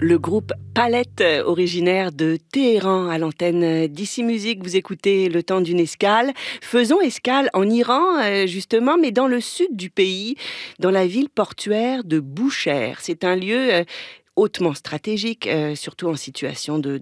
Le groupe Palette, originaire de Téhéran, à l'antenne d'Ici Musique. Vous écoutez Le temps d'une escale. Faisons escale en Iran, justement, mais dans le sud du pays, dans la ville portuaire de Boucher. C'est un lieu hautement stratégique, surtout en situation de